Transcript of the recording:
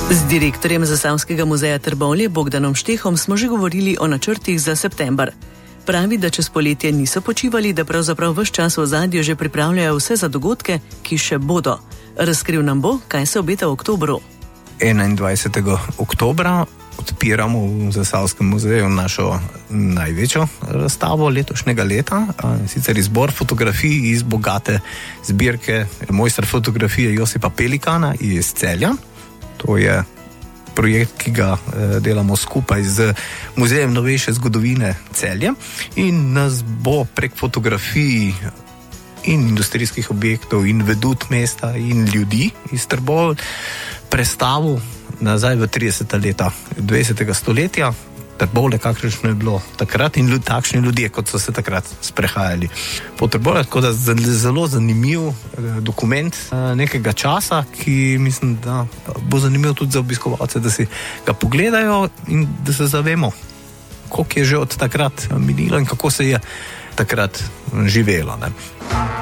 Z direktorjem Zasavskega muzeja Trbovlje Bogdanom Štehom smo že govorili o načrtih za september. Pravi, da čez poletje niso počivali, da pravzaprav ves čas v ozadju že pripravljajo vse za dogodke, ki še bodo. Razkril nam bo, kaj se obeta v oktobru. 21. oktobra odpiramo v Zasavskem muzeju našo največjo razstavo letošnjega leta, sicer izbor fotografij iz bogate zbirke mojstra fotografije Josipa Pelikana iz Celja. To je projekt, ki ga delamo skupaj z Muzejem novejše zgodovine Celje in nas bo prek fotografij in industrijskih objektov in vedut mesta in ljudi iz Trbovlj prestavil nazaj v 30. leta 20. stoletja. Trbovlje, kakršno je bilo takrat in takšni ljudje, kot so se takrat sprehajali po Trbovlju, tako da zelo zanimiv dokument nekega časa, ki mislim, da bo zanimiv tudi za obiskovalce, da si ga pogledajo in da se zavemo, koliko je že od takrat minilo in kako se je takrat živelo, ne.